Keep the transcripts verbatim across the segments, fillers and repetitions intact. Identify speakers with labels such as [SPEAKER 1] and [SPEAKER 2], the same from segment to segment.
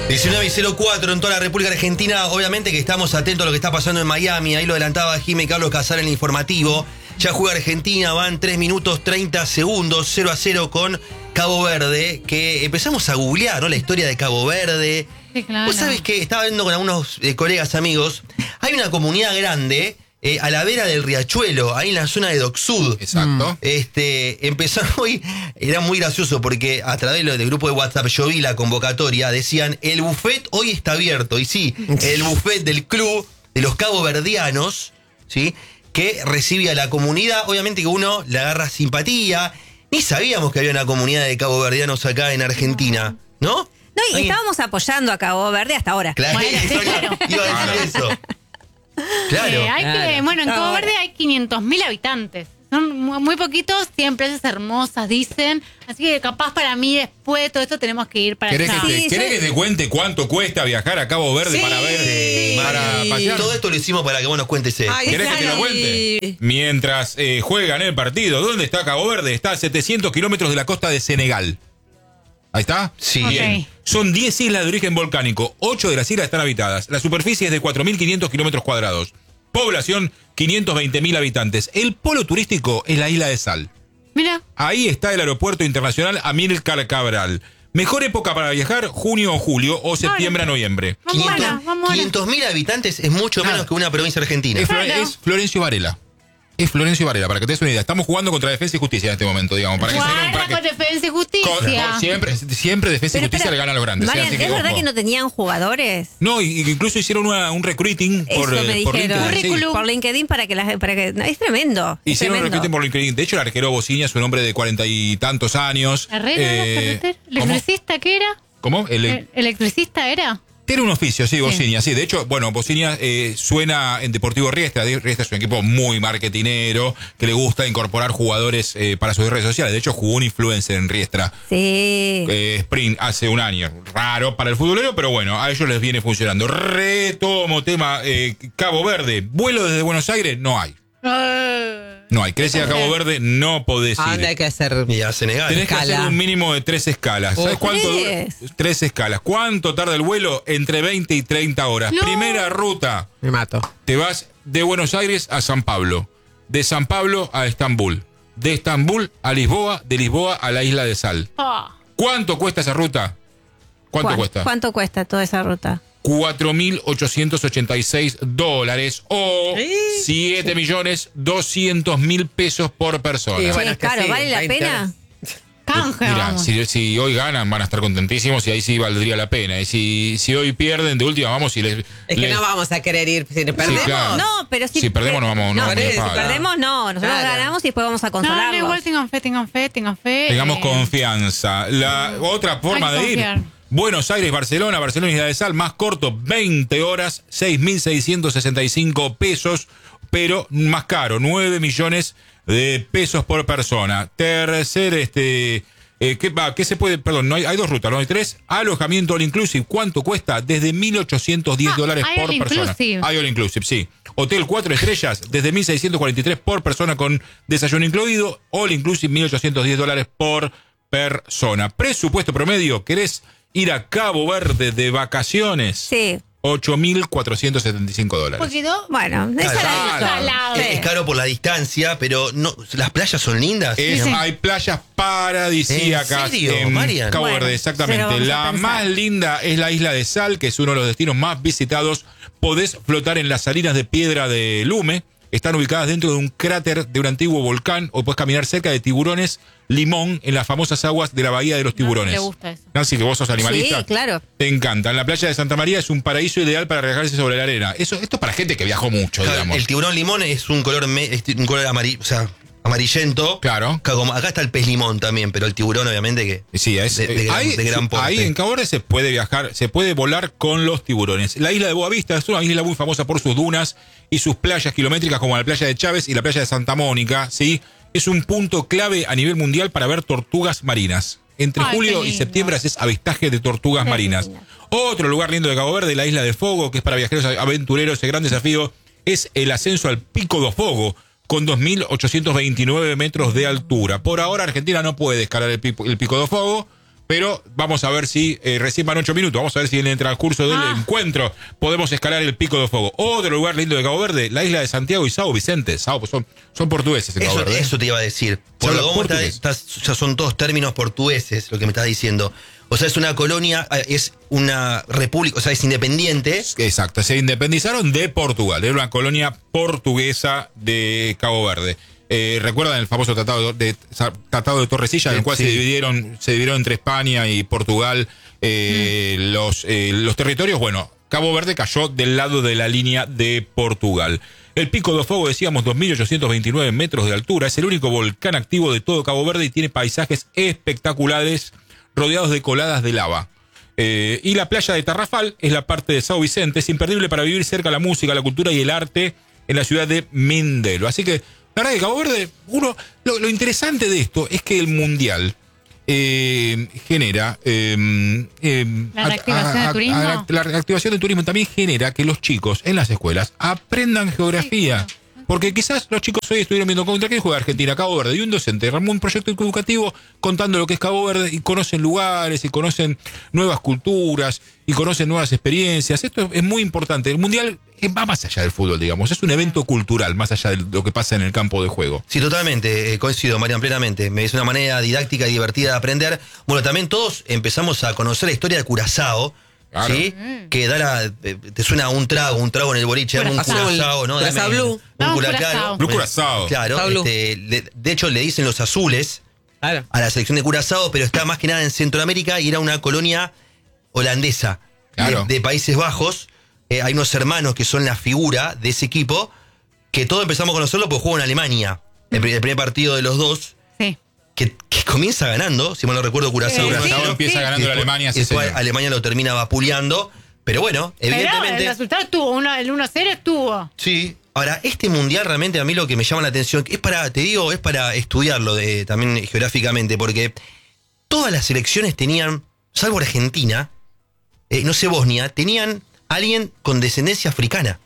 [SPEAKER 1] diecinueve y cero cuatro en toda la República Argentina. Obviamente que estamos atentos a lo que está pasando en Miami. Ahí lo adelantaba Jimmy Carlos Casar en el informativo. Ya juega Argentina, van tres minutos treinta segundos, cero a cero con Cabo Verde. Que empezamos a googlear, ¿no? La historia de Cabo Verde.
[SPEAKER 2] Sí, claro.
[SPEAKER 1] Vos sabés que estaba viendo con algunos eh, colegas, amigos. Hay una comunidad grande eh, a la vera del Riachuelo, ahí en la zona de Dock Sud.
[SPEAKER 3] Exacto.
[SPEAKER 1] Este, empezaron hoy, era muy gracioso porque a través del grupo de WhatsApp yo vi la convocatoria, decían, el buffet hoy está abierto. Y sí, el buffet del club de los caboverdianos, ¿sí? Que recibe a la comunidad, obviamente que uno le agarra simpatía. Ni sabíamos que había una comunidad de caboverdianos acá en Argentina, ¿no?
[SPEAKER 4] No, y
[SPEAKER 1] ¿Alguien?
[SPEAKER 4] estábamos apoyando a Cabo Verde hasta ahora.
[SPEAKER 1] Claro,
[SPEAKER 2] Bueno, sí, claro.
[SPEAKER 1] iba a decir eso. Claro.
[SPEAKER 2] Eh, hay
[SPEAKER 4] Claro.
[SPEAKER 2] que, bueno, en Cabo
[SPEAKER 4] Ahora.
[SPEAKER 2] Verde hay quinientos mil habitantes. Son mu- muy poquitos, tienen playas hermosas, dicen. Así que capaz para mí, después de todo esto, tenemos que ir para
[SPEAKER 3] ¿Querés,
[SPEAKER 2] allá.
[SPEAKER 3] que te,
[SPEAKER 4] Sí,
[SPEAKER 3] ¿querés
[SPEAKER 4] yo-
[SPEAKER 3] que te cuente cuánto cuesta viajar a Cabo Verde
[SPEAKER 4] Sí,
[SPEAKER 3] para ver,
[SPEAKER 1] Sí,
[SPEAKER 3] para
[SPEAKER 1] Mari.
[SPEAKER 3] pasear?
[SPEAKER 1] Todo esto lo hicimos para que vos nos cuentes. eh.
[SPEAKER 4] Ay,
[SPEAKER 3] ¿Querés que te lo
[SPEAKER 4] Ay.
[SPEAKER 3] cuente? Mientras eh, juegan el partido, ¿dónde está Cabo Verde? Está a setecientos kilómetros de la costa de Senegal. ¿Ahí está?
[SPEAKER 1] Sí.
[SPEAKER 3] Bien.
[SPEAKER 2] Ok.
[SPEAKER 3] Son diez islas de origen volcánico. ocho de las islas están habitadas. La superficie es de cuatro mil quinientos kilómetros cuadrados. Población, quinientos veinte mil habitantes. El polo turístico es la isla de Sal.
[SPEAKER 2] Mira,
[SPEAKER 3] Ahí está el aeropuerto internacional Amílcar Cabral. Mejor época para viajar, junio o julio o septiembre a noviembre.
[SPEAKER 2] vamos ahora,
[SPEAKER 1] quinientos
[SPEAKER 2] vamos ahora.
[SPEAKER 1] quinientos mil habitantes es mucho
[SPEAKER 3] Nada.
[SPEAKER 1] menos que una provincia argentina.
[SPEAKER 3] Es, Flor-
[SPEAKER 2] Claro.
[SPEAKER 3] es Florencio Varela. Es Florencio Varela, para que te des una idea. Estamos jugando contra Defensa y Justicia en este momento, digamos. Para que se den-
[SPEAKER 2] Guarda
[SPEAKER 3] para que-
[SPEAKER 2] con Defensa y
[SPEAKER 3] con-
[SPEAKER 2] Justicia.
[SPEAKER 3] con- siempre, siempre Defensa y
[SPEAKER 4] Pero,
[SPEAKER 3] Justicia
[SPEAKER 4] espera,
[SPEAKER 3] le ganan a los grandes. ¿eh?
[SPEAKER 4] Marian,
[SPEAKER 3] Así
[SPEAKER 4] ¿es verdad
[SPEAKER 3] ojo.
[SPEAKER 4] que no tenían jugadores?
[SPEAKER 3] No, y, y incluso hicieron una- un recruiting por,
[SPEAKER 4] Eso me
[SPEAKER 3] eh, por
[SPEAKER 4] dijeron.
[SPEAKER 3] LinkedIn. sí.
[SPEAKER 2] Currículum.
[SPEAKER 4] Por LinkedIn para que las... Para que, no, es tremendo. es
[SPEAKER 3] Hicieron un
[SPEAKER 4] tremendo.
[SPEAKER 3] recruiting por LinkedIn. De hecho, el arquero Bociña es un hombre de cuarenta y tantos años.
[SPEAKER 2] ¿Herrera era
[SPEAKER 3] Eh,
[SPEAKER 2] Ferreter?
[SPEAKER 3] ¿cómo?
[SPEAKER 2] ¿Electricista qué era?
[SPEAKER 3] ¿Cómo? El-
[SPEAKER 2] ¿El- ¿Electricista era?
[SPEAKER 3] Tiene un oficio, sí, Bociña, sí. De hecho, bueno, Bociña eh, suena en Deportivo Riestra. Riestra es un equipo muy marketinero, que le gusta incorporar jugadores eh, para sus redes sociales. De hecho, jugó un influencer en Riestra.
[SPEAKER 4] Sí.
[SPEAKER 3] Eh, Sprint hace un año. Raro para el futbolero, pero bueno, a ellos les viene funcionando. Retomo tema eh, Cabo Verde. ¿Vuelo desde Buenos Aires? No hay. No hay. ¿Querés ir a Cabo Verde? No podés
[SPEAKER 5] ¿A
[SPEAKER 3] ir.
[SPEAKER 5] dónde hay que hacer?
[SPEAKER 1] Y a Senegal.
[SPEAKER 3] Tenés que
[SPEAKER 5] escala?
[SPEAKER 3] hacer un mínimo de tres escalas. ¿Sabes
[SPEAKER 5] Oh.
[SPEAKER 3] cuánto? dura?
[SPEAKER 4] ¿Tres?
[SPEAKER 3] Tres escalas. ¿Cuánto tarda el vuelo? Entre veinte y treinta horas.
[SPEAKER 2] No.
[SPEAKER 3] Primera ruta.
[SPEAKER 5] Me mato.
[SPEAKER 3] Te vas de Buenos Aires a San Pablo. De San Pablo a Estambul. De Estambul a Lisboa. De Lisboa a la isla de Sal.
[SPEAKER 2] Ah.
[SPEAKER 3] ¿Cuánto cuesta esa ruta? ¿Cuánto
[SPEAKER 4] ¿Cuán-
[SPEAKER 3] cuesta?
[SPEAKER 4] ¿Cuánto cuesta toda esa ruta?
[SPEAKER 3] cuatro mil ochocientos ochenta y seis dólares o
[SPEAKER 5] Sí.
[SPEAKER 3] siete millones doscientos mil pesos por persona.
[SPEAKER 5] Y
[SPEAKER 4] Sí,
[SPEAKER 5] bueno,
[SPEAKER 4] es
[SPEAKER 5] es que
[SPEAKER 4] caro,
[SPEAKER 5] sí,
[SPEAKER 4] ¿vale la
[SPEAKER 5] veinte
[SPEAKER 4] pena?
[SPEAKER 5] horas.
[SPEAKER 2] Canje,
[SPEAKER 3] Mira,
[SPEAKER 2] vamos.
[SPEAKER 3] si, si hoy ganan van a estar contentísimos y ahí sí valdría la pena. Y si, si hoy pierden, de última vamos y les...
[SPEAKER 5] Es que
[SPEAKER 3] les-
[SPEAKER 5] no vamos a querer ir. Si perdemos,
[SPEAKER 3] claro.
[SPEAKER 4] No, pero si...
[SPEAKER 3] Si perdemos no vamos, no,
[SPEAKER 4] No,
[SPEAKER 3] no
[SPEAKER 5] por eso,
[SPEAKER 3] paga.
[SPEAKER 4] si perdemos no. Nosotros
[SPEAKER 5] Claro.
[SPEAKER 4] ganamos y después vamos a
[SPEAKER 2] No, no,
[SPEAKER 4] consolarlos.
[SPEAKER 2] igual tengan fe, tengan fe, tengan fe.
[SPEAKER 3] Tengamos
[SPEAKER 2] eh,
[SPEAKER 3] confianza. La otra forma
[SPEAKER 2] hay que
[SPEAKER 3] de ir,
[SPEAKER 2] confiar.
[SPEAKER 3] Buenos Aires, Barcelona, Barcelona Isla de Sal, más corto, veinte horas, seis mil seiscientos sesenta y cinco pesos, pero más caro, nueve millones de pesos por persona. Tercer, este... Eh, ¿qué, va, ¿Qué se puede? Perdón, no hay, hay dos rutas, no hay tres. Alojamiento all inclusive, ¿cuánto cuesta? Desde mil ochocientos diez
[SPEAKER 2] Ah,
[SPEAKER 3] dólares
[SPEAKER 2] hay
[SPEAKER 3] por
[SPEAKER 2] all
[SPEAKER 3] persona.
[SPEAKER 2] inclusive.
[SPEAKER 3] Hay all inclusive, sí. Hotel cuatro estrellas, desde mil seiscientos cuarenta y tres por persona con desayuno incluido. All inclusive, mil ochocientos diez dólares por persona. Presupuesto promedio, ¿querés ir a Cabo Verde de vacaciones?
[SPEAKER 4] Sí.
[SPEAKER 3] ocho mil cuatrocientos setenta y cinco
[SPEAKER 2] Un
[SPEAKER 3] dólares.
[SPEAKER 2] poquito.
[SPEAKER 4] Bueno, esa
[SPEAKER 1] Claro.
[SPEAKER 4] la
[SPEAKER 3] Claro.
[SPEAKER 2] Salado.
[SPEAKER 1] Es, es caro por la distancia, pero no, las playas son lindas.
[SPEAKER 3] Es-
[SPEAKER 2] Sí, sí.
[SPEAKER 3] Hay playas paradisíacas
[SPEAKER 1] ¿En serio, Marian?
[SPEAKER 3] Cabo
[SPEAKER 4] Bueno,
[SPEAKER 3] Verde,
[SPEAKER 4] se lo
[SPEAKER 3] exactamente.
[SPEAKER 4] vamos a
[SPEAKER 3] La
[SPEAKER 4] pensar.
[SPEAKER 3] más linda es la isla de Sal, que es uno de los destinos más visitados. Podés flotar en las salinas de piedra de Lume. Están ubicadas dentro de un cráter de un antiguo volcán, o puedes caminar cerca de tiburones limón en las famosas aguas de la bahía de los tiburones.
[SPEAKER 2] le gusta eso.
[SPEAKER 3] Nancy, que vos sos animalista.
[SPEAKER 4] Sí, claro.
[SPEAKER 3] Te encanta. En la playa de Santa María es un paraíso ideal para relajarse sobre la arena. Eso, esto es para gente que viajó mucho,
[SPEAKER 1] Claro,
[SPEAKER 3] digamos.
[SPEAKER 1] el tiburón limón es un color, me- es un color amarillo, o sea, amarillento.
[SPEAKER 3] Claro.
[SPEAKER 1] Claro, como acá está el pez limón también, pero el tiburón obviamente que...
[SPEAKER 3] Sí, es,
[SPEAKER 1] de, de gran,
[SPEAKER 3] ahí,
[SPEAKER 1] de gran porte.
[SPEAKER 3] ahí en Cabo Verde se puede viajar, se puede volar con los tiburones. La isla de Boavista es una isla muy famosa por sus dunas y sus playas kilométricas como la playa de Chávez y la playa de Santa Mónica, ¿sí? Es un punto clave a nivel mundial para ver tortugas marinas. Entre
[SPEAKER 2] Ay,
[SPEAKER 3] julio
[SPEAKER 2] qué
[SPEAKER 3] y
[SPEAKER 2] lindo.
[SPEAKER 3] septiembre haces avistaje de tortugas
[SPEAKER 4] Qué
[SPEAKER 3] marinas.
[SPEAKER 4] lindo.
[SPEAKER 3] Otro lugar lindo de Cabo Verde, la isla de Fogo, que es para viajeros aventureros. El gran desafío es el ascenso al Pico do Fogo, con dos mil ochocientos veintinueve metros de altura. Por ahora Argentina no puede escalar el, pico, el Pico do Fogo, pero vamos a ver si, eh, recién van ocho minutos, vamos a ver si en el transcurso del
[SPEAKER 2] Ah.
[SPEAKER 3] encuentro podemos escalar el Pico de Fuego. Otro lugar lindo de Cabo Verde, la isla de Santiago y Sao Vicente. Sao, pues son, son portugueses en Cabo
[SPEAKER 1] Eso,
[SPEAKER 3] Verde.
[SPEAKER 1] eso te iba a decir.
[SPEAKER 3] Se
[SPEAKER 1] Por
[SPEAKER 3] habla
[SPEAKER 1] lo que vos me
[SPEAKER 3] portugués.
[SPEAKER 1] estás- estás- ya son todos términos portugueses lo que me estás diciendo. O sea, es una colonia, eh, es una república, o sea, es independiente.
[SPEAKER 3] Exacto, se independizaron de Portugal, era una colonia portuguesa de Cabo Verde. Eh, ¿Recuerdan el famoso tratado de, tratado de Torrecilla, en el cual
[SPEAKER 1] Sí.
[SPEAKER 3] se dividieron se dividieron entre España y Portugal eh,
[SPEAKER 2] Mm.
[SPEAKER 3] los, eh, los territorios? Bueno, Cabo Verde cayó del lado de la línea de Portugal. El Pico de Fuego, decíamos, dos mil ochocientos veintinueve metros de altura, es el único volcán activo de todo Cabo Verde y tiene paisajes espectaculares rodeados de coladas de lava. Eh, y la playa de Tarrafal es la parte de Sao Vicente, es imperdible para vivir cerca de la música, la cultura y el arte en la ciudad de Mindelo. Así que, la verdad que Cabo Verde, uno, lo, lo interesante de esto es que el Mundial eh, genera... Eh, eh,
[SPEAKER 2] ¿La reactivación de turismo?
[SPEAKER 3] la, la reactivación del turismo también genera que los chicos en las escuelas aprendan geografía. Porque quizás los chicos hoy estuvieron viendo contra quién juega Argentina, Cabo Verde, y un docente armó un proyecto educativo contando lo que es Cabo Verde y conocen lugares y conocen nuevas culturas y conocen nuevas experiencias. Esto es muy importante. El Mundial va más allá del fútbol, digamos. Es un evento cultural, más allá de lo que pasa en el campo de juego.
[SPEAKER 1] Sí, totalmente, eh, coincido, Marian, plenamente. Me- Es una manera didáctica y divertida de aprender. Bueno, también todos empezamos a conocer la historia de Curazao.
[SPEAKER 3] Claro.
[SPEAKER 1] ¿Sí? Que da la, eh, te suena un trago, un trago en el boliche, dame un
[SPEAKER 2] Curazao.
[SPEAKER 1] Curazao, ¿no? Dame
[SPEAKER 5] Curazao Blue.
[SPEAKER 1] Un
[SPEAKER 2] Dame un
[SPEAKER 1] cura-
[SPEAKER 2] Curazao.
[SPEAKER 1] claro.
[SPEAKER 3] Blue Curazao.
[SPEAKER 1] Claro,
[SPEAKER 5] Curazao Blue.
[SPEAKER 1] este, le- de hecho le dicen los azules
[SPEAKER 5] Claro.
[SPEAKER 1] a la selección de Curazao, pero está más que nada en Centroamérica y era una colonia holandesa
[SPEAKER 3] Claro.
[SPEAKER 1] de, de Países Bajos. Eh, hay unos hermanos que son la figura de ese equipo, que todos empezamos a conocerlo porque jugó en Alemania. El, pri- el primer partido de los dos,
[SPEAKER 2] Sí.
[SPEAKER 1] que, que comienza ganando, si mal no recuerdo, Curazao.
[SPEAKER 2] Eh,
[SPEAKER 1] uno a
[SPEAKER 2] sí,
[SPEAKER 1] cero.
[SPEAKER 3] Curazao empieza
[SPEAKER 2] sí.
[SPEAKER 3] ganando
[SPEAKER 1] Y
[SPEAKER 3] la
[SPEAKER 1] después-
[SPEAKER 3] Alemania,
[SPEAKER 1] y
[SPEAKER 3] sí,
[SPEAKER 1] después
[SPEAKER 3] señor.
[SPEAKER 1] Alemania lo termina vapuleando. Pero bueno,
[SPEAKER 2] Pero
[SPEAKER 1] evidentemente.
[SPEAKER 2] el resultado estuvo, uno, el uno cero estuvo.
[SPEAKER 1] Sí. Ahora, este mundial realmente a mí lo que me llama la atención es para, te digo, es para estudiarlo de, también geográficamente, porque todas las selecciones tenían, salvo Argentina, eh, no sé, Bosnia, tenían alguien con descendencia africana.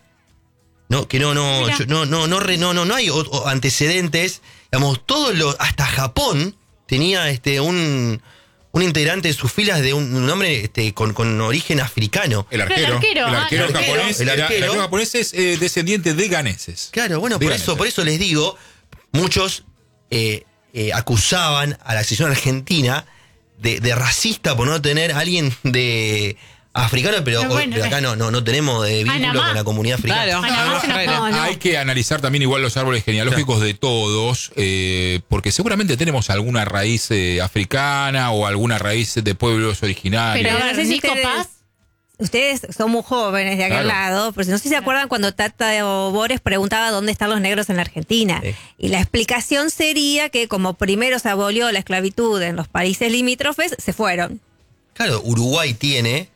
[SPEAKER 1] No, que no, no,
[SPEAKER 2] Mira.
[SPEAKER 1] yo- no, no, no, re- no, no, no hay o- o antecedentes. Digamos, todos los, hasta Japón tenía este un, un integrante de sus filas de un, un hombre este, con, con origen africano.
[SPEAKER 3] El arquero,
[SPEAKER 2] El arquero,
[SPEAKER 3] el
[SPEAKER 2] ah,
[SPEAKER 3] arquero
[SPEAKER 2] el arquero,
[SPEAKER 3] japonés,
[SPEAKER 1] el
[SPEAKER 3] era- el
[SPEAKER 1] arquero.
[SPEAKER 3] arquero japonés es eh, descendiente de ganeses.
[SPEAKER 1] Claro, bueno, por
[SPEAKER 3] Díganme.
[SPEAKER 1] eso, por eso les digo, muchos eh, eh, acusaban a la selección argentina de, de racista por no tener a alguien de africano, pero,
[SPEAKER 2] Pero bueno,
[SPEAKER 1] pero acá no, no, no tenemos de vínculo
[SPEAKER 2] Panamá.
[SPEAKER 1] con la comunidad africana.
[SPEAKER 5] Claro.
[SPEAKER 2] Panamá
[SPEAKER 5] Ah,
[SPEAKER 2] se nos-
[SPEAKER 5] bueno.
[SPEAKER 2] no, no.
[SPEAKER 3] Hay que analizar también igual los árboles genealógicos de todos, eh, porque seguramente tenemos alguna raíz eh, africana o alguna raíz de pueblos originarios.
[SPEAKER 2] Pero-
[SPEAKER 4] No sé si
[SPEAKER 2] Nico
[SPEAKER 4] ustedes,
[SPEAKER 2] Paz.
[SPEAKER 4] ustedes son muy jóvenes de aquel
[SPEAKER 3] Claro.
[SPEAKER 4] lado, pero no sé si se acuerdan cuando Tata Bores preguntaba dónde están los negros en la Argentina.
[SPEAKER 1] Sí.
[SPEAKER 4] Y la explicación sería que como primero se abolió la esclavitud en los países limítrofes, se fueron.
[SPEAKER 1] Claro, Uruguay tiene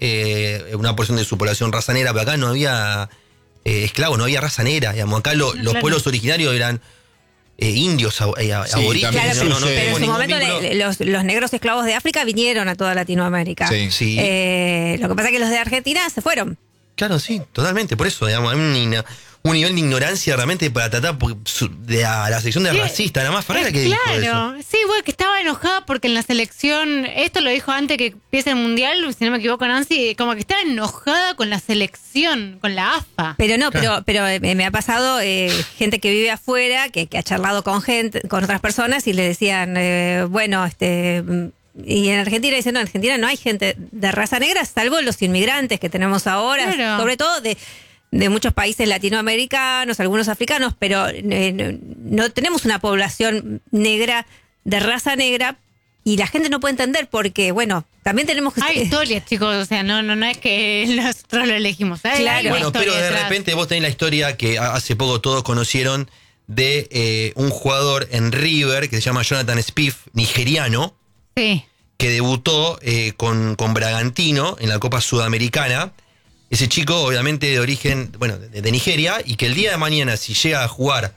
[SPEAKER 1] eh, una porción de su población raza negra, pero acá no había eh, esclavos, no había raza negra. Digamos, acá lo-
[SPEAKER 2] No,
[SPEAKER 1] los
[SPEAKER 2] claro.
[SPEAKER 1] pueblos originarios eran eh, indios, ab- eh,
[SPEAKER 3] Sí,
[SPEAKER 1] aborígenes.
[SPEAKER 3] también
[SPEAKER 4] Claro,
[SPEAKER 1] no, no, no
[SPEAKER 3] sucede.
[SPEAKER 4] pero en
[SPEAKER 1] tenemos
[SPEAKER 4] su
[SPEAKER 1] ningún
[SPEAKER 4] momento
[SPEAKER 1] vínculo.
[SPEAKER 4] le- los, los negros esclavos de África vinieron a toda Latinoamérica.
[SPEAKER 3] Sí.
[SPEAKER 1] Sí.
[SPEAKER 4] Eh, lo que pasa es que los de Argentina se fueron.
[SPEAKER 1] Claro, sí, totalmente. Por eso, digamos, hay un, igno- un nivel de ignorancia realmente para tratar por- su- de a la sección de
[SPEAKER 2] Sí,
[SPEAKER 1] racista. Nada más Ferreira
[SPEAKER 2] Eh,
[SPEAKER 1] que dijo eso.
[SPEAKER 2] Claro, sí, bueno, que estaba enojada porque en la selección, esto lo dijo antes que empiece el mundial, si no me equivoco, Nancy, como que estaba enojada con la selección, con la A F A.
[SPEAKER 4] Pero no, pero, pero eh, me ha pasado eh, gente que vive afuera, que, que ha charlado con gente, con otras personas y le decían, eh, bueno, este, mm, y en Argentina dicen, no, en Argentina no hay gente de raza negra, salvo los inmigrantes que tenemos ahora,
[SPEAKER 2] Claro.
[SPEAKER 4] sobre todo de, de muchos países latinoamericanos, algunos africanos, pero eh, no, no tenemos una población negra, de raza negra, y la gente no puede entender porque, bueno, también tenemos que...
[SPEAKER 2] Hay historias, chicos, o sea, no, no, no es que nosotros lo elegimos. ¿eh?
[SPEAKER 4] Claro.
[SPEAKER 2] Hay una
[SPEAKER 1] Bueno,
[SPEAKER 2] historia
[SPEAKER 1] pero de
[SPEAKER 2] detrás.
[SPEAKER 1] repente vos tenés la historia que a- hace poco todos conocieron de eh, un jugador en River que se llama Jonathan Spieth, nigeriano,
[SPEAKER 2] Sí.
[SPEAKER 1] que debutó eh, con, con Bragantino en la Copa Sudamericana. Ese chico, obviamente, de origen, bueno, de, de Nigeria, y que el día de mañana, si llega a jugar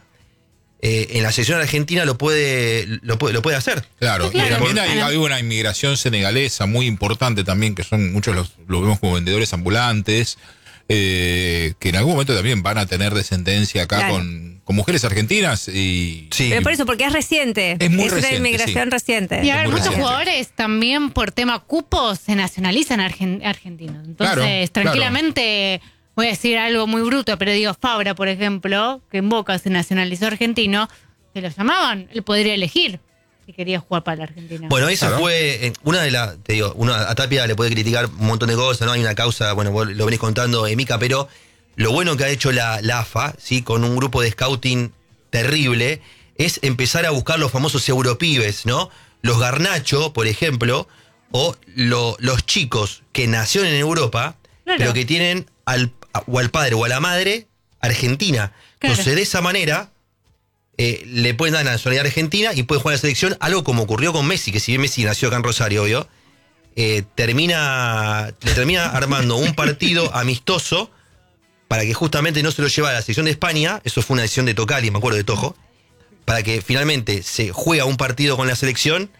[SPEAKER 1] eh, en la selección argentina, lo puede, lo puede, lo puede hacer.
[SPEAKER 3] Claro,
[SPEAKER 2] Sí, claro.
[SPEAKER 3] y también hay,
[SPEAKER 2] Claro.
[SPEAKER 3] hay una inmigración senegalesa muy importante también, que son muchos los, los vemos como vendedores ambulantes. eh, que en algún momento también van a tener descendencia acá
[SPEAKER 4] Claro.
[SPEAKER 3] con, con mujeres argentinas y...
[SPEAKER 1] Sí.
[SPEAKER 4] Pero por eso, porque es reciente.
[SPEAKER 3] Es muy
[SPEAKER 4] una
[SPEAKER 3] reciente,
[SPEAKER 4] inmigración
[SPEAKER 3] sí.
[SPEAKER 4] reciente.
[SPEAKER 2] Y a ver,
[SPEAKER 3] muy
[SPEAKER 2] muchos
[SPEAKER 3] reciente.
[SPEAKER 2] jugadores también por tema cupos se nacionalizan argen- argentinos. Entonces,
[SPEAKER 3] Claro,
[SPEAKER 2] tranquilamente, voy a decir algo muy bruto, pero digo, Fabra, por ejemplo, que en Boca se nacionalizó argentino, se lo llamaban, él podría elegir si quería jugar para la Argentina.
[SPEAKER 1] Bueno, eso
[SPEAKER 3] Claro.
[SPEAKER 1] fue eh, una de las, te digo, uno, a Tapia le puede criticar un montón de cosas, ¿no? Hay una causa, bueno, vos lo venís contando, Emica, pero lo bueno que ha hecho la, la A F A, ¿sí? Con un grupo de scouting terrible, es empezar a buscar los famosos europibes, ¿no? Los Garnacho, por ejemplo, o lo- los chicos que nacieron en Europa,
[SPEAKER 2] Claro.
[SPEAKER 1] pero que tienen al, o al padre o a la madre argentina.
[SPEAKER 2] Claro.
[SPEAKER 1] Entonces, de esa manera, eh, le pueden dar la nacionalidad argentina y puede jugar en la selección, algo como ocurrió con Messi, que si bien Messi nació acá en Rosario, obvio, eh, termina, le termina armando un partido amistoso para que justamente no se lo llevara a la selección de España. Eso fue una decisión de Tocali, me acuerdo de Tojo, para que finalmente se juega un partido con la selección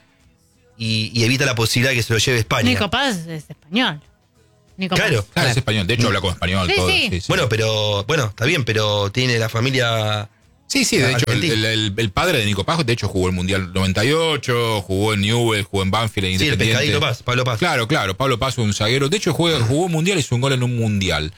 [SPEAKER 1] y, y evita la posibilidad de que se lo lleve a España.
[SPEAKER 2] Nico Paz es español. Nico
[SPEAKER 1] Claro.
[SPEAKER 2] Paz.
[SPEAKER 3] Claro, es español, de hecho habla con español
[SPEAKER 2] Sí,
[SPEAKER 3] todo.
[SPEAKER 2] sí.
[SPEAKER 3] Sí, sí.
[SPEAKER 1] Bueno, pero bueno, está bien, pero tiene la familia.
[SPEAKER 3] Sí, sí, de hecho, el,
[SPEAKER 1] Argentina.
[SPEAKER 3] el- el- el padre de Nico Paz, de hecho, jugó el Mundial noventa y ocho, jugó en Newell's, jugó en Banfield, en
[SPEAKER 1] Sí, el
[SPEAKER 3] Independiente.
[SPEAKER 1] pescadito Paz, Pablo Paz.
[SPEAKER 3] Claro, claro, Pablo Paz, un zaguero. De hecho, juega- jugó un Mundial, hizo un gol en un Mundial.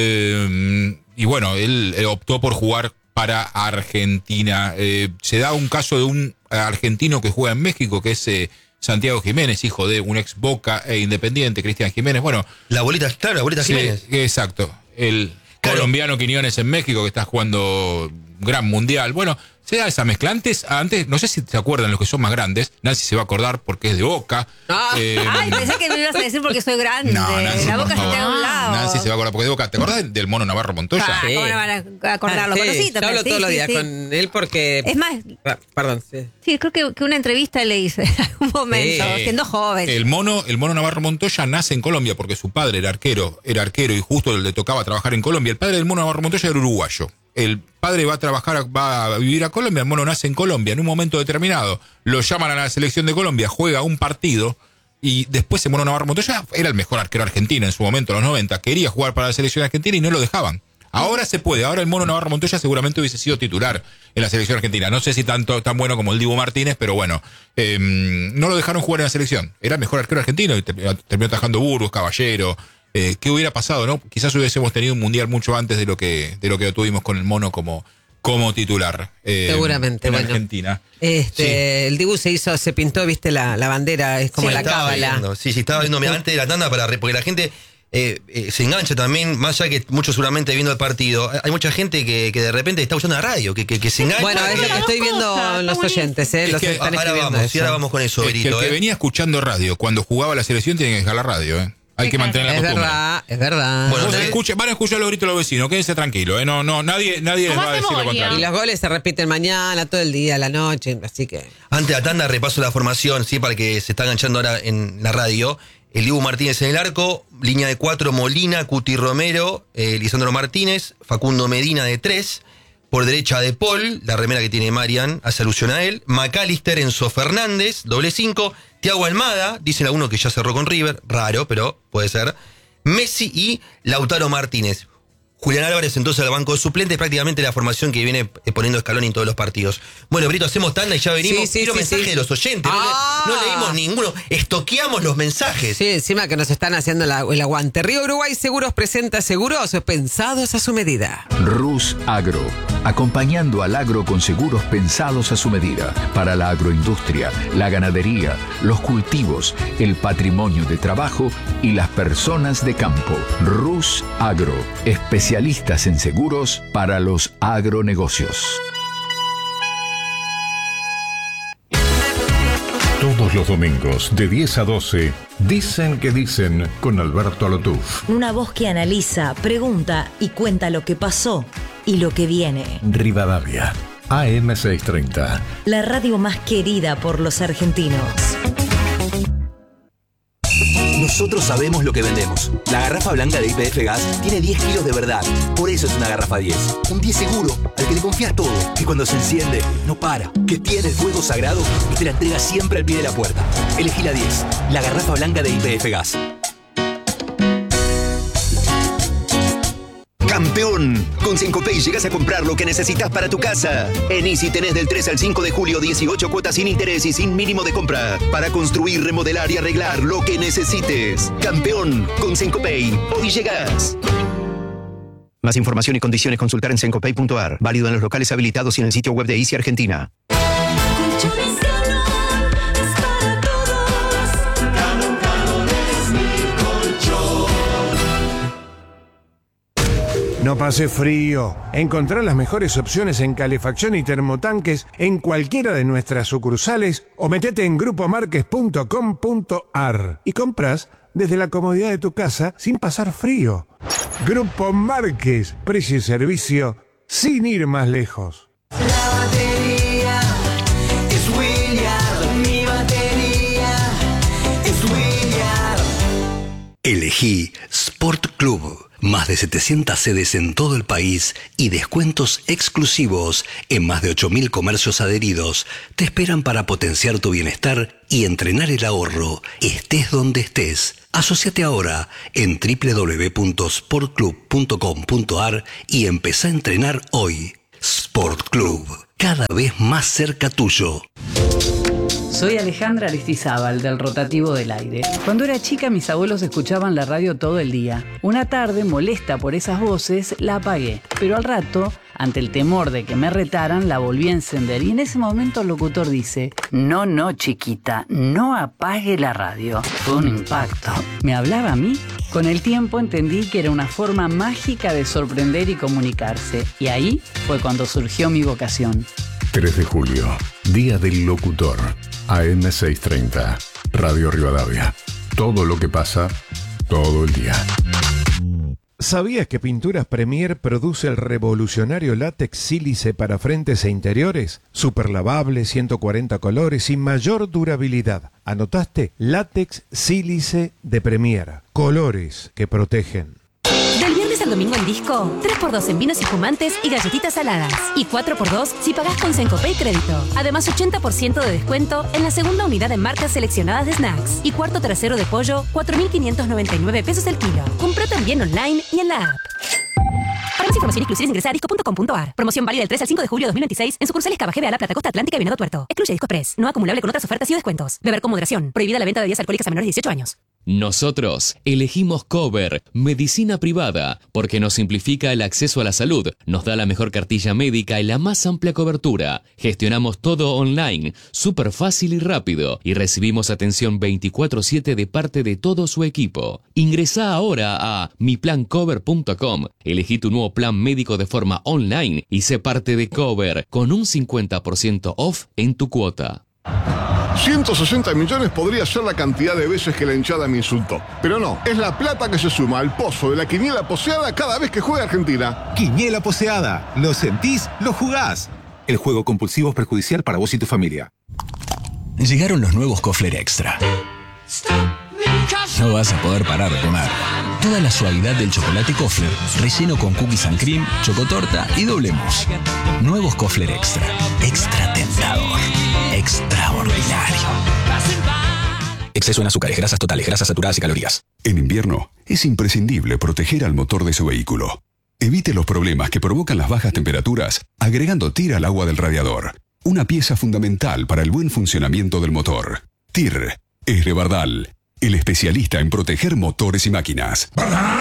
[SPEAKER 3] Eh, y bueno, él eh, optó por jugar para Argentina. Eh, se da un caso de un argentino que juega en México, que es eh, Santiago Jiménez, hijo de un ex Boca e Independiente, Cristian Jiménez. Bueno,
[SPEAKER 1] La bolita, claro, la bolita
[SPEAKER 3] sí,
[SPEAKER 1] Jiménez.
[SPEAKER 3] exacto. El
[SPEAKER 1] Claro.
[SPEAKER 3] colombiano Quiñones en México, que está jugando gran mundial. Bueno, se da esa mezcla. Antes, antes, no sé si se acuerdan los que son más grandes. Nancy se va a acordar porque es de Boca.
[SPEAKER 5] Ah.
[SPEAKER 3] Eh,
[SPEAKER 4] Ay, pensé que me ibas a decir porque soy grande.
[SPEAKER 3] No, Nancy,
[SPEAKER 4] la
[SPEAKER 3] por
[SPEAKER 4] boca se
[SPEAKER 3] favor.
[SPEAKER 4] te da a un lado.
[SPEAKER 3] Nancy se va a acordar porque es de Boca. ¿Te acordás del mono Navarro Montoya?
[SPEAKER 4] Ah, ¿cómo no van a acordarlo?
[SPEAKER 5] Ah, sí,
[SPEAKER 4] Pero sí,
[SPEAKER 5] yo
[SPEAKER 4] también,
[SPEAKER 5] hablo
[SPEAKER 4] sí,
[SPEAKER 5] todos los
[SPEAKER 4] sí,
[SPEAKER 5] días
[SPEAKER 4] sí.
[SPEAKER 5] con él porque...
[SPEAKER 4] Es más,
[SPEAKER 5] Ah, perdón, sí.
[SPEAKER 4] sí, creo que, que una entrevista le hice en algún momento,
[SPEAKER 5] Sí.
[SPEAKER 4] siendo joven.
[SPEAKER 3] El mono, el mono Navarro Montoya nace en Colombia porque su padre era arquero, era arquero y justo le tocaba trabajar en Colombia. El padre del mono Navarro Montoya era uruguayo. El padre va a trabajar, va a vivir a Colombia, el mono nace en Colombia. En un momento determinado lo llaman a la selección de Colombia, juega un partido y después el mono Navarro Montoya era el mejor arquero argentino en su momento, en los noventa. Quería jugar para la selección argentina y no lo dejaban. Ahora se puede, ahora el mono Navarro Montoya seguramente hubiese sido titular en la selección argentina. No sé si tanto tan bueno como el Dibu Martínez, pero bueno, eh, no lo dejaron jugar en la selección. Era el mejor arquero argentino y ter- terminó atajando Burgos, Caballero. Eh, ¿Qué hubiera pasado, no? Quizás hubiésemos tenido un mundial mucho antes de lo que de lo que tuvimos con el mono como, como titular. eh,
[SPEAKER 5] Seguramente,
[SPEAKER 3] en
[SPEAKER 5] bueno.
[SPEAKER 3] Argentina.
[SPEAKER 5] Este, el Dibu se hizo, se pintó, viste, la, la bandera, es como
[SPEAKER 1] Sí,
[SPEAKER 5] la
[SPEAKER 1] estaba
[SPEAKER 5] cábala.
[SPEAKER 1] viendo, Sí, sí, estaba viendo mira, antes de la tanda para re- porque la gente eh, eh, se engancha también, más allá que muchos seguramente viendo el partido. Hay mucha gente que, que de repente está usando la radio, que, que, que se engancha.
[SPEAKER 5] Bueno, es lo que
[SPEAKER 2] Las
[SPEAKER 5] estoy
[SPEAKER 2] dos
[SPEAKER 5] viendo
[SPEAKER 2] cosas,
[SPEAKER 5] en los
[SPEAKER 2] está
[SPEAKER 5] oyentes, ¿eh?
[SPEAKER 3] Es
[SPEAKER 5] Los
[SPEAKER 3] que
[SPEAKER 5] están
[SPEAKER 1] ahora
[SPEAKER 5] escribiendo
[SPEAKER 1] vamos,
[SPEAKER 5] eso.
[SPEAKER 1] y ahora vamos con eso,
[SPEAKER 3] Es que el
[SPEAKER 1] Berito.
[SPEAKER 3] que
[SPEAKER 1] eh.
[SPEAKER 3] venía escuchando radio cuando jugaba la selección tiene que dejar la radio, ¿eh? Hay que mantener la
[SPEAKER 5] Es
[SPEAKER 3] costumbre.
[SPEAKER 5] verdad, es verdad.
[SPEAKER 1] Bueno,
[SPEAKER 3] Vos
[SPEAKER 1] Eh,
[SPEAKER 3] escuchen- van a escuchar los gritos de los vecinos, quédense tranquilos, ¿eh? No, no, nadie, nadie les
[SPEAKER 2] ¿Cómo
[SPEAKER 3] va a decir
[SPEAKER 2] hace
[SPEAKER 3] lo
[SPEAKER 2] Moria?
[SPEAKER 3] contrario.
[SPEAKER 5] y los goles se repiten mañana, todo el día, la noche, así que...
[SPEAKER 1] Antes de la tanda repaso la formación, sí, para el que se está enganchando ahora en la radio. El Dibu Martínez en el arco, línea de cuatro, Molina, Cuti Romero, eh, Lisandro Martínez, Facundo Medina de tres, por derecha De Paul, la remera que tiene Marian, hace alusión a él, McAllister, Enzo Fernández, doble cinco, Thiago Almada, dicen algunos que ya cerró con River, raro, pero puede ser, Messi y Lautaro Martínez. Julián Álvarez entonces al banco de suplentes, prácticamente la formación que viene eh, poniendo Scaloni en todos los partidos. Bueno, Brito, hacemos tanda y ya venimos.
[SPEAKER 5] Sí, sí,
[SPEAKER 1] Quiero
[SPEAKER 5] sí,
[SPEAKER 1] mensajes
[SPEAKER 5] sí.
[SPEAKER 1] de los oyentes, no le-
[SPEAKER 5] Ah.
[SPEAKER 1] no, leímos ninguno, estoqueamos los mensajes.
[SPEAKER 5] Sí, encima que nos están haciendo la- el aguante. Río Uruguay Seguros presenta seguros pensados a su medida.
[SPEAKER 6] Rus Agro, acompañando al agro con seguros pensados a su medida, para la agroindustria, la ganadería, los cultivos, el patrimonio de trabajo y las personas de campo. Rus Agro, especialistas en seguros para los agronegocios.
[SPEAKER 7] Todos los domingos de diez a doce, Dicen que dicen con Alberto Alotuf.
[SPEAKER 8] Una voz que analiza, pregunta y cuenta lo que pasó y lo que viene.
[SPEAKER 7] Rivadavia, A M seiscientos treinta.
[SPEAKER 8] La radio más querida por los argentinos.
[SPEAKER 9] Nosotros sabemos lo que vendemos. La garrafa blanca de Y P F Gas tiene diez kilos de verdad. Por eso es una garrafa diez. Un diez seguro, al que le confías todo. Que cuando se enciende, no para. Que tiene el fuego sagrado y te la entrega siempre al pie de la puerta. Elegí la diez. La garrafa blanca de Y P F Gas. campeón. Con Cencopay llegas a comprar lo que necesitas para tu casa. En Easy tenés del tres al cinco de julio dieciocho cuotas sin interés y sin mínimo de compra. Para construir, remodelar y arreglar lo que necesites. Campeón, con Cencopay. Hoy llegás. Más información y condiciones consultar en cencopay punto a r. Válido en los locales habilitados y en el sitio web de Easy Argentina.
[SPEAKER 10] No pase frío. Encontrá las mejores opciones en calefacción y termotanques en cualquiera de nuestras sucursales o metete en grupo marques punto com punto a r y compras desde la comodidad de tu casa sin pasar frío. Grupo Márquez, precio y servicio sin ir más lejos.
[SPEAKER 11] La batería es Williard, mi batería es Williard.
[SPEAKER 12] Elegí Sport Club. Más de setecientas sedes en todo el país y descuentos exclusivos en más de ocho mil comercios adheridos te esperan para potenciar tu bienestar y entrenar el ahorro, estés donde estés. Asociate ahora en doble u doble u doble u punto sport club punto com punto a r y empezá a entrenar hoy. Sport Club, cada vez más cerca tuyo.
[SPEAKER 13] Soy Alejandra Aristizábal, del Rotativo del Aire. Cuando era chica, mis abuelos escuchaban la radio todo el día. Una tarde, molesta por esas voces, la apagué. Pero al rato, ante el temor de que me retaran, la volví a encender. Y en ese momento el locutor dice: no, no, chiquita, no apague la radio. Fue un impacto. ¿Me hablaba a mí? Con el tiempo entendí que era una forma mágica de sorprender y comunicarse. Y ahí fue cuando surgió mi vocación.
[SPEAKER 7] tres de julio, Día del Locutor. A M seiscientos treinta, Radio Rivadavia. Todo lo que pasa, todo el día.
[SPEAKER 10] ¿Sabías que Pinturas Premier produce el revolucionario látex sílice para frentes e interiores? Super lavable, ciento cuarenta colores y mayor durabilidad. ¿Anotaste? Látex sílice de Premier. Colores que protegen.
[SPEAKER 14] Del viernes al domingo en Disco, tres por dos en vinos y espumantes y galletitas saladas. Y cuatro por dos si pagás con Cencopay Crédito. Además, ochenta por ciento de descuento en la segunda unidad en marcas seleccionadas de snacks. Y cuarto trasero de pollo, cuatro mil quinientos noventa y nueve pesos el kilo. Comprá también online y en la app. Para más información exclusiva ingresa a disco punto com punto a r. Promoción válida del tres al cinco de julio de dos mil veintiséis en sucursales Cava G B A La Plata, Costa Atlántica y Venado Tuerto. Excluye Disco Express. No acumulable con otras ofertas y descuentos. Beber con moderación. Prohibida la venta de bebidas alcohólicas a menores de dieciocho años.
[SPEAKER 15] Nosotros elegimos Cover, medicina privada, porque nos simplifica el acceso a la salud, nos da la mejor cartilla médica y la más amplia cobertura. Gestionamos todo online, súper fácil y rápido, y recibimos atención veinticuatro siete de parte de todo su equipo. Ingresá ahora a mi plan cover punto com, elegí tu nuevo plan médico de forma online y sé parte de Cover, con un cincuenta por ciento off en tu cuota.
[SPEAKER 16] ciento sesenta millones podría ser la cantidad de veces que la hinchada me insultó. Pero no, es la plata que se suma al pozo de la quiniela poseada cada vez que juega Argentina.
[SPEAKER 17] Quiniela poseada. Lo sentís, lo jugás. El juego compulsivo es perjudicial para vos y tu familia.
[SPEAKER 18] Llegaron los nuevos Kofler Extra. No vas a poder parar de comer. Toda la suavidad del chocolate Kofler, relleno con cookies and cream, chocotorta y doble mousse. Nuevos Kofler Extra. Extra tentador. Extraordinario. Exceso en azúcares, grasas totales, grasas saturadas y calorías.
[SPEAKER 19] En invierno, es imprescindible proteger al motor de su vehículo. Evite los problemas que provocan las bajas temperaturas agregando T I R al agua del radiador. Una pieza fundamental para el buen funcionamiento del motor. T I R es de Bardal, el especialista en proteger motores y máquinas.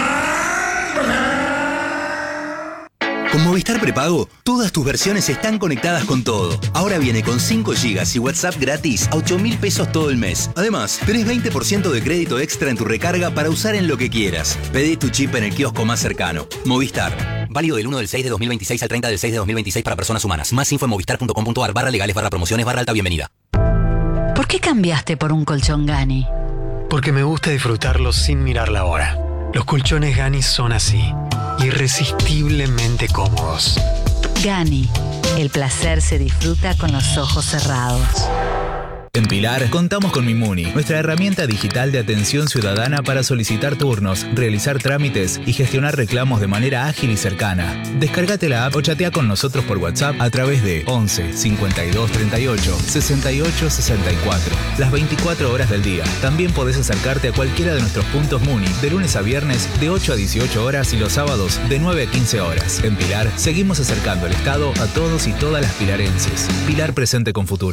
[SPEAKER 9] Con Movistar Prepago, todas tus versiones están conectadas con todo. Ahora viene con cinco gigas y WhatsApp gratis a ocho mil pesos todo el mes. Además, tenés veinte por ciento de crédito extra en tu recarga para usar en lo que quieras. Pedí tu chip en el kiosco más cercano. Movistar. Válido del uno del seis de dos mil veintiséis al treinta del seis de dos mil veintiséis para personas humanas. Más info en movistar punto com punto a r barra legales barra promociones barra alta bienvenida.
[SPEAKER 20] ¿Por qué cambiaste por un colchón Gani?
[SPEAKER 21] Porque me gusta disfrutarlo sin mirar la hora. Los colchones Gani son así, irresistiblemente cómodos.
[SPEAKER 20] Gani, el placer se disfruta con los ojos cerrados.
[SPEAKER 22] En Pilar contamos con Mimuni, nuestra herramienta digital de atención ciudadana para solicitar turnos, realizar trámites y gestionar reclamos de manera ágil y cercana. Descárgate la app o chatea con nosotros por WhatsApp a través de once cincuenta y dos treinta y ocho sesenta y ocho sesenta y cuatro. las veinticuatro horas del día. También podés acercarte a cualquiera de nuestros puntos Muni de lunes a viernes de ocho a dieciocho horas y los sábados de nueve a quince horas. En Pilar seguimos acercando el Estado a todos y todas las pilarenses. Pilar presente con futuro.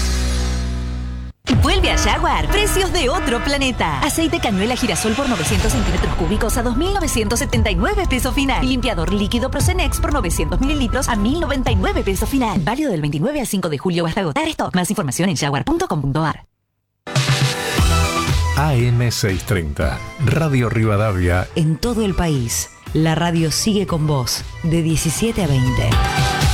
[SPEAKER 14] Vuelve a Jaguar, precios de otro planeta. Aceite cañuela girasol por novecientos centímetros cúbicos a dos mil novecientos setenta y nueve pesos final. Limpiador líquido Procenex por novecientos mililitros a mil noventa y nueve pesos final. Válido del veintinueve al cinco de julio hasta agotar stock. Más información en jaguar punto com punto a r.
[SPEAKER 7] A M seiscientos treinta, Radio Rivadavia.
[SPEAKER 8] En todo el país, la radio sigue con vos, de diecisiete a veinte.